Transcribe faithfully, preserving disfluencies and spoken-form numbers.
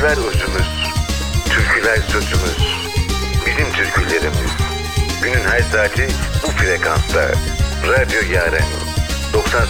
Türküler özümüz, türküler sözümüz. Bizim türkülerimiz. Günün her saati bu frekansta. Radyo Yaren doksan